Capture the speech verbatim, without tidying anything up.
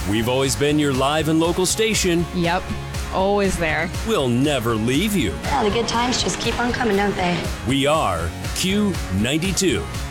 We've always been your live and local station. Yep, always there. We'll never leave you. Yeah, the good times just keep on coming, don't they? We are Q ninety-two.